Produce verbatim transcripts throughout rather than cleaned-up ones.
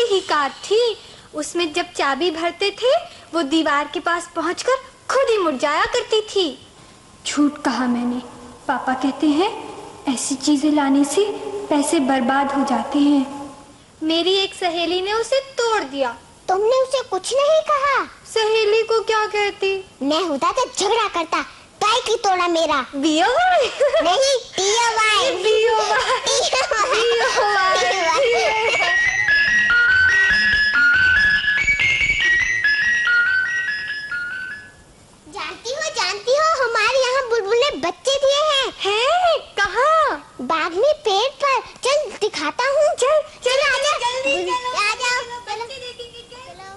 ही car थी। उसमें जब चाबी भरते थे वो दीवार के पास पहुंचकर खुद ही मुड़ जाया करती थी। झूठ कहा मैंने। पापा कहते हैं ऐसी चीजें लाने से पैसे बर्बाद हो जाते हैं। मेरी एक सहेली ने उसे तोड़ दिया। तुमने उसे कुछ नहीं कहा? सहेली को क्या कहती? मैं होता तो झगड़ा करता। काय की तोड़ा मेरा? बियो भाई नहीं, टियो भाई। बियो भाई बियो भाई। जानती हो जानती हो हमारे यहाँ बुलबुल ने बच्चे दिए हैं। हैं? कहाँ? बाग में पेड़ पर। चल दिखाता हूँ। चल चल आजा जल्दी चलो। आ जाओ। बच्चे देखेंगे क्या?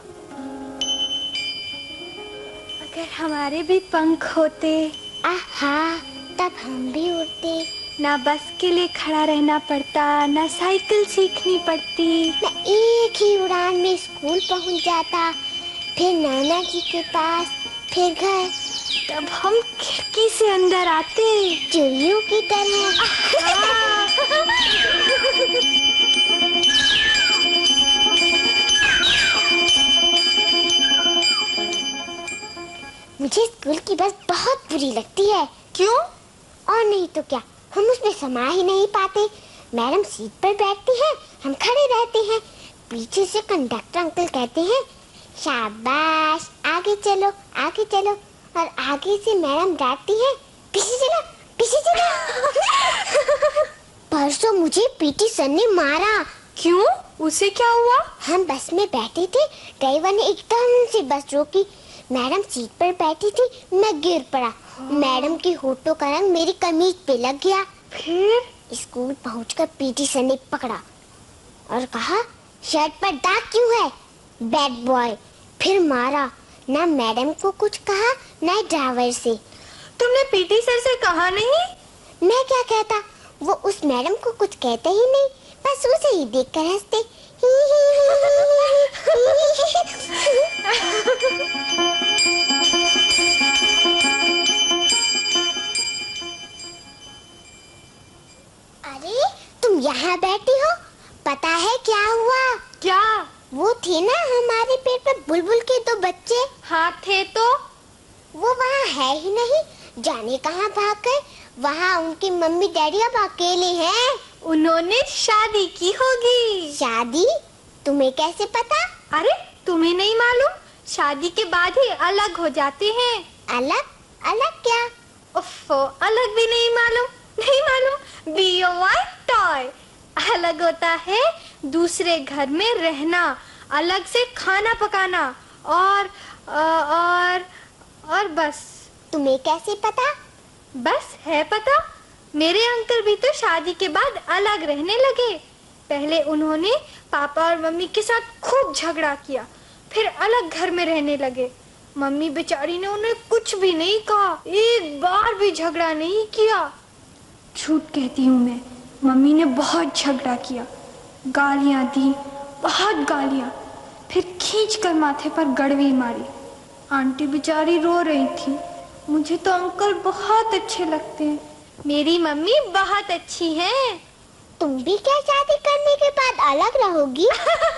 अगर हमारे भी पंख होते। आहा, तब हम भी उड़ते। ना बस के लिए खड़ा रहना पड़ता, ना साइकिल सीखनी पड़ती। मैं एक ही उड़ान में स्कूल पहुंच जाता, फिर नाना जी के पास, फिर घर। तब हम खिड़की से अंदर आते चिड़ियों की तरह। मुझे स्कूल की बस बहुत बुरी लगती है। क्यों? और नहीं तो क्या, हम उसमें समा ही नहीं पाते। मैडम सीट पर बैठती हैं, हम खड़े रहते हैं। पीछे से कंडक्टर अंकल कहते हैं शाबाश, आगे चलो आगे चलो, और आगे से मैडम डांटती हैं पीछे चलो पीछे चलो। परसों मुझे पीटी सर ने मारा। क्यों? उसे क्या हुआ? हम बस में बैठे थे, ड्राइवर ने एकदम से बस रोकी। मैडम सीट पर बैठी थी, मैं गिर पड़ा। मैडम की होठों का रंग मेरी कमीज पे लग गया। फिर स्कूल पहुंचकर पीटी सर ने पकड़ा और कहा शर्ट पर दाग क्यों है, बैड बॉय। फिर मारा। ना मैडम को कुछ कहा, ना ड्राइवर से। तुमने पीटी सर से कहा नहीं? मैं क्या कहता, वो उस मैडम को कुछ कहते ही नहीं, बस उसे ही देखकर हंसते। अरे तुम यहाँ बैठी हो, पता है क्या हुआ? क्या? वो थे ना हमारे पेड़ पर बुलबुल के दो बच्चे। हाँ थे तो? वो वहाँ है ही नहीं, जाने कहाँ भाग गए। वहाँ उनकी मम्मी डैडी अब अकेले हैं। उन्होंने शादी की होगी। शादी? तुम्हें कैसे पता? अरे तुम्हें नहीं मालूम? शादी के बाद ही अलग हो जाते हैं। अलग? अलग क्या? उफ़्फ़ो, अलग भी नहीं मालूम? नहीं मालूम? B O Y toy. अलग होता है दूसरे घर में रहना, अलग से खाना पकाना और और और बस। तुम्हें कैसे पता? बस है पता। मेरे अंकल भी तो शादी के बाद अलग रहने लगे। पहले उन्होंने पापा और मम्मी के साथ खूब झगड़ा किया, फिर अलग घर में रहने लगे। मम्मी बेचारी ने उन्हें कुछ भी नहीं कहा, एक बार भी झगड़ा नहीं किया। झूठ कहती हूँ मैं। मम्मी ने बहुत झगड़ा किया, गालियाँ दी, बहुत गालियाँ, फिर खींचकर माथे पर गड़वी मारी। आंटी बेचारी रो रही थी। मुझे तो अंकल बहुत अच्छे लगते हैं। मेरी मम्मी बहुत अच्छी हैं। तुम भी क्या शादी करने के बाद अलग रहोगी?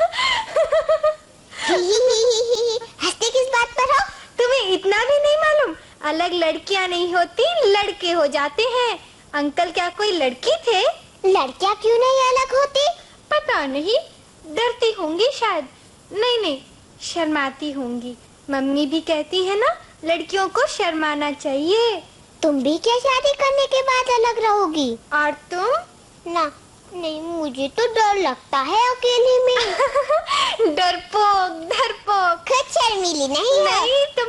हंसते किस बात पर हो? तुम्हें इतना भी नहीं मालूम? अलग लड़कियां नहीं होती, लड़के हो जाते हैं। अंकल क्या कोई लड़की थे? लड़कियां क्यों नहीं अलग होती? पता नहीं, डरती होंगी शायद। नहीं नहीं, शर्माती होंगी। मम्मी भी कहती है ना, लड़कियों को शर्माना चाहिए। तुम भी क्या शादी करने के बाद अलग रहोगी? और तुम? ना, नहीं, मुझे तो डर लगता है अकेले में। डरपोक, डरपोक। खुद शर्मीली नहीं हो? नहीं, तुम